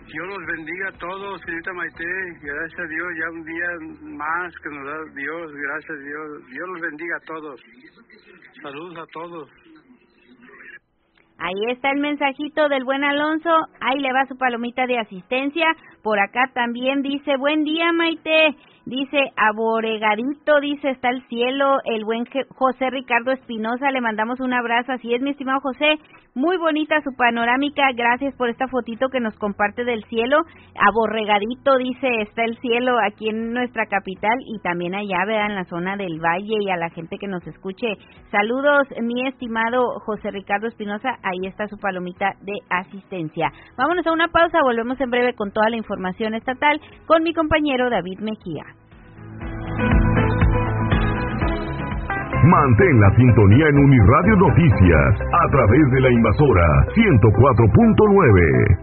Dios los bendiga a todos, señorita Maite. Gracias a Dios, ya un día más que nos da Dios. Gracias a Dios. Dios los bendiga a todos. Saludos a todos. Ahí está el mensajito del buen Alonso. Ahí le va su palomita de asistencia. Por acá también dice, buen día, Maite. Dice, aboregadito, dice, está el cielo. El buen José Ricardo Espinosa, le mandamos un abrazo. Así es, mi estimado José. Muy bonita su panorámica. Gracias por esta fotito que nos comparte del cielo. Aborregadito, dice, está el cielo aquí en nuestra capital y también allá, vean, en la zona del valle, y a la gente que nos escuche. Saludos, mi estimado José Ricardo Espinosa. Ahí está su palomita de asistencia. Vámonos a una pausa. Volvemos en breve con toda la información estatal con mi compañero David Mejía. Mantén la sintonía en Uniradio Noticias a través de la Invasora 104.9.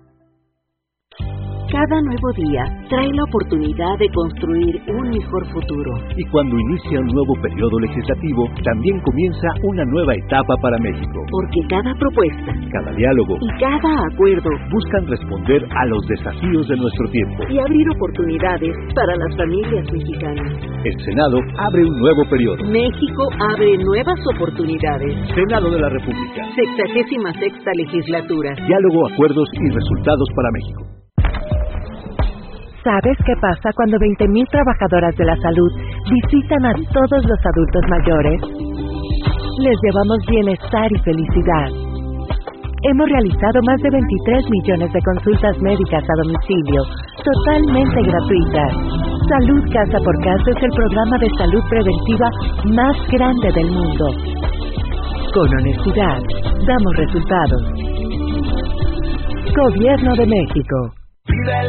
Cada nuevo día trae la oportunidad de construir un mejor futuro. Y cuando inicia un nuevo periodo legislativo, también comienza una nueva etapa para México. Porque cada propuesta, cada diálogo y cada acuerdo buscan responder a los desafíos de nuestro tiempo y abrir oportunidades para las familias mexicanas. El Senado abre un nuevo periodo. México abre nuevas oportunidades. Senado de la República. 66ª legislatura. Diálogo, acuerdos y resultados para México. ¿Sabes qué pasa cuando 20,000 trabajadoras de la salud visitan a todos los adultos mayores? Les llevamos bienestar y felicidad. Hemos realizado más de 23 millones de consultas médicas a domicilio, totalmente gratuitas. Salud Casa por Casa es el programa de salud preventiva más grande del mundo. Con honestidad, damos resultados. Gobierno de México. Vive